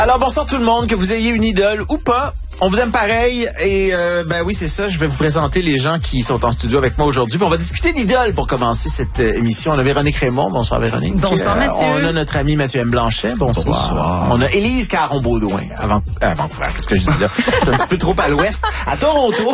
Alors bonsoir tout le monde, que vous ayez une idole ou pas, on vous aime pareil et ben oui c'est ça, je vais vous présenter les gens qui sont en studio avec moi aujourd'hui. Puis on va discuter d'idoles pour commencer cette émission. On a Véronique Raymond, bonsoir Véronique. Bonsoir Mathieu. On a notre ami Mathieu M. Blanchet, bonsoir. On a Élise Caron-Baudouin, à Vancouver, qu'est-ce que je dis là? C'est un petit peu trop à l'ouest, à Toronto.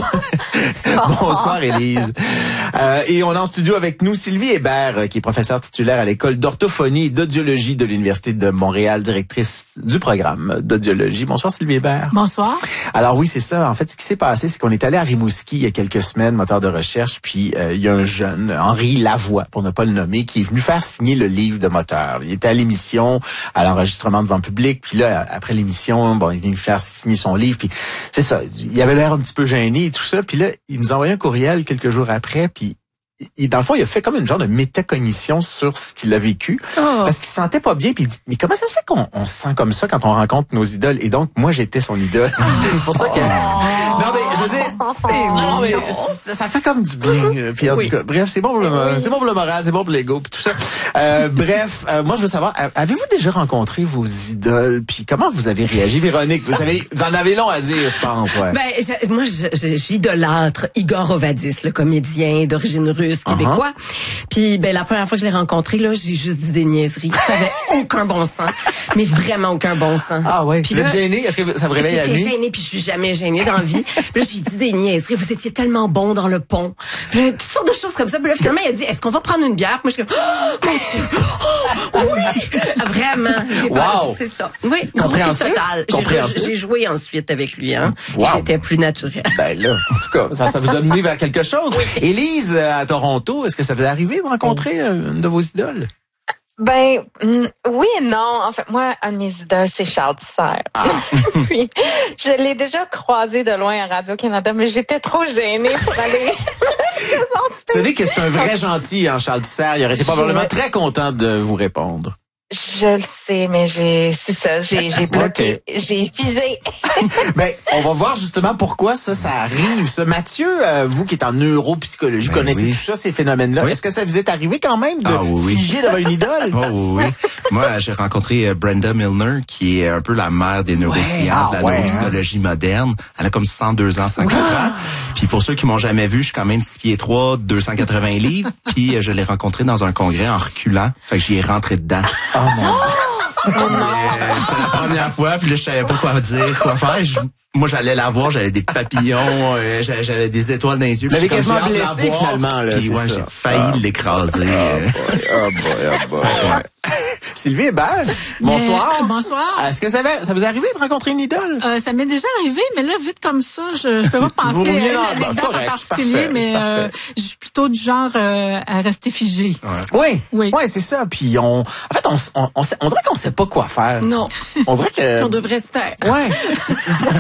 Bonsoir Élise. Et on a en studio avec nous Sylvie Hébert, qui est professeure titulaire à l'école d'orthophonie et d'audiologie de l'Université de Montréal, directrice du programme d'audiologie. Bonsoir Sylvie Hébert. Bonsoir. Alors oui, c'est ça. En fait, ce qui s'est passé, c'est qu'on est allé à Rimouski il y a quelques semaines, moteur de recherche, puis il y a un jeune, Henri Lavoie, pour ne pas le nommer, qui est venu faire signer le livre de moteur. Il était à l'émission, à l'enregistrement devant le public, puis là, après l'émission, bon, il est venu faire signer son livre, puis c'est ça. Il avait l'air un petit peu gêné et tout ça, puis là, il nous a envoyé un courriel quelques jours après, puis dans le fond, il a fait comme une genre de métacognition sur ce qu'il a vécu. Parce qu'il se sentait pas bien. Puis il dit, mais comment ça se fait qu'on se sent comme ça quand on rencontre nos idoles? Et donc, moi, j'étais son idole. C'est pour ça que... Non, mais je veux dire, ça fait comme du bien. Puis en tout cas, bref, c'est bon pour le moral, c'est bon pour l'ego, puis tout ça. Moi, je veux savoir, avez-vous déjà rencontré vos idoles? Puis comment vous avez réagi, Véronique? Vous en avez long à dire, je pense. Ouais. Ben, moi, j'idolâtre Igor Ovadis, le comédien d'origine russe québécois. Puis ben la première fois que je l'ai rencontré là, j'ai juste dit des niaiseries. Ça avait aucun bon sens, mais vraiment aucun bon sens. Ah ouais. Puis vous êtes gênée? Est-ce que ça vous réveille la nuit? J'étais gênée, puis je suis jamais gênée dans la vie. Puis là, j'ai dit des niaiseries. Vous étiez tellement bon dans le pont. Puis là, toutes sortes de choses comme ça. Puis là, finalement, il a dit, est-ce qu'on va prendre une bière? Puis moi, je suis comme, oh mon Dieu, oh oui, vraiment. J'ai pas, c'est ça. Oui, compréhensive total. J'ai joué ensuite avec lui, hein. Wow. J'étais plus naturelle. Ben là, en tout cas, ça vous a mené vers quelque chose. Élise, à Toronto, est-ce que ça vous est arrivé de rencontrer une de vos idoles? Ben, oui et non. En fait, moi, un de mes idoles, c'est Charles Dussert. Ah. Puis, je l'ai déjà croisé de loin à Radio-Canada, mais j'étais trop gênée pour aller... Vous savez que c'est un vrai gentil, hein, Charles Dussert. Il aurait été probablement très content de vous répondre. Je le sais, mais j'ai bloqué, j'ai figé. Ben, on va voir justement pourquoi ça arrive. Ça, Mathieu, vous qui êtes en neuropsychologie, vous connaissez tout ça, ces phénomènes-là. Oui. Est-ce que ça vous est arrivé quand même de figer devant une idole? Oh oui. Moi, j'ai rencontré Brenda Milner, qui est un peu la mère des neurosciences, de la neuropsychologie moderne. Elle a comme 102 ans, 104 ans. Puis pour ceux qui m'ont jamais vu, je suis quand même 6 pieds 3, 280 livres. Puis je l'ai rencontré dans un congrès en reculant. Fait que j'y ai rentré dedans. Oh mon Dieu. C'était la première fois, puis là, je savais pas quoi dire, quoi faire. Moi, j'allais la voir, j'avais des papillons, j'avais des étoiles dans les yeux. Vous l'avez quasiment blessé, finalement, là. Puis ouais, j'ai failli l'écraser. Sylvie Hébert, bonsoir. Bonsoir. Est-ce que ça vous est arrivé de rencontrer une idole? Ça m'est déjà arrivé, mais là, vite comme ça, je peux pas penser à une anecdote en particulier, mais je suis plutôt du genre à rester figée. Oui, c'est ça. Puis en fait, on dirait qu'on sait pas quoi faire. Non. On dirait que... On devrait se taire. Ouais.